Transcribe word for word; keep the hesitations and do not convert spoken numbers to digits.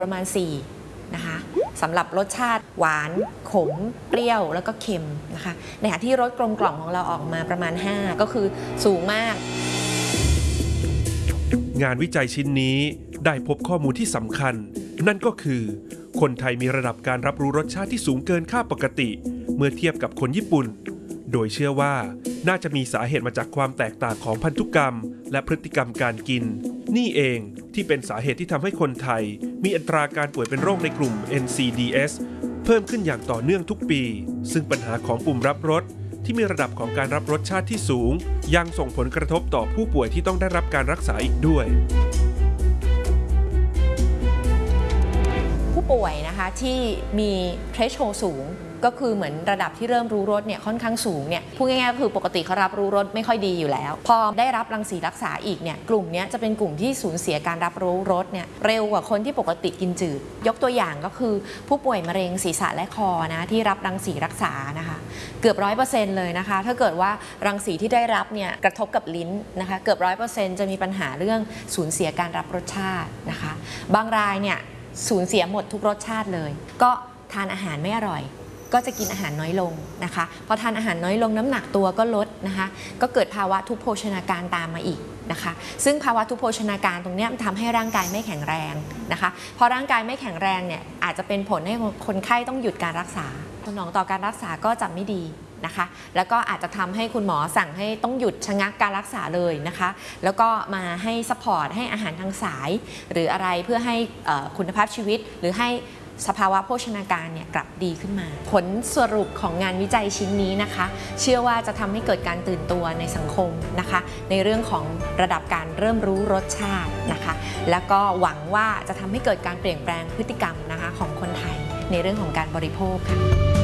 ประมาณสี่นะคะสำหรับรสชาติหวานขมเปรี้ยวแล้วก็เค็มนะคะในขณะที่รสกลมกล่อมของเราออกมาประมาณห้าก็คือสูงมากงานวิจัยชิ้นนี้ได้พบข้อมูลที่สำคัญนั่นก็คือคนไทยมีระดับการรับรู้รสชาติที่สูงเกินค่าปกติเมื่อเทียบกับคนญี่ปุ่นโดยเชื่อว่าน่าจะมีสาเหตุมาจากความแตกต่างของพันธุกรรมและพฤติกรรมการกินนี่เองที่เป็นสาเหตุที่ทำให้คนไทยมีอัตราการป่วยเป็นโรคในกลุ่ม เอ็น ซี ดี เอส เพิ่มขึ้นอย่างต่อเนื่องทุกปีซึ่งปัญหาของปุ่มรับรสที่มีระดับของการรับรสชาติที่สูงยังส่งผลกระทบต่อผู้ป่วยที่ต้องได้รับการรักษาอีกด้วยผู้ป่วยนะคะที่มีเทรชโฮลสูงก็คือเหมือนระดับที่เริ่มรู้รสเนี่ยค่อนข้างสูงเนี่ยพูดง่ายๆก็คือปกติเขารับรู้รสไม่ค่อยดีอยู่แล้วพอได้รับรังสีรักษาอีกเนี่ยกลุ่มนี้จะเป็นกลุ่มที่สูญเสียการรับรู้รสเนี่ยเร็วกว่าคนที่ปกติกินจืดยกตัวอย่างก็คือผู้ป่วยมะเร็งศีรษะและคอนะที่รับรังสีรักษานะคะเกือบร้อยเปอร์เซ็นต์เลยนะคะถ้าเกิดว่ารังสีที่ได้รับเนี่ยกระทบกับลิ้นนะคะเกือบร้อยเปอร์เซ็นต์จะมีปัญหาเรื่องสูญเสียการรับรสชาตินะคะบางรายเนี่ยสูญเสียหมดทุกรสชาติเลยก็ทานอาหารไม่อร่อยก็จะกินอาหารน้อยลงนะคะพอทานอาหารน้อยลงน้ำหนักตัวก็ลดนะคะก็เกิดภาวะทุพโภชนาการตามมาอีกนะคะซึ่งภาวะทุพโภชนาการตรงนี้มันทำให้ร่างกายไม่แข็งแรงนะคะพอร่างกายไม่แข็งแรงเนี่ยอาจจะเป็นผลให้คนไข้ต้องหยุดการรักษาสนองต่อการรักษาก็จะไม่ดีนะคะแล้วก็อาจจะทำให้คุณหมอสั่งให้ต้องหยุดชะงักการรักษาเลยนะคะแล้วก็มาให้ซัพพอร์ตให้อาหารทางสายหรืออะไรเพื่อให้คุณภาพชีวิตหรือให้สภาวะโภชนาการเนี่ยกลับดีขึ้นมาผลสรุปของงานวิจัยชิ้นนี้นะคะเชื่อว่าจะทำให้เกิดการตื่นตัวในสังคมนะคะในเรื่องของระดับการเริ่มรู้รสชาตินะคะแล้วก็หวังว่าจะทำให้เกิดการเปลี่ยนแปลงพฤติกรรมนะคะของคนไทยในเรื่องของการบริโภคค่ะ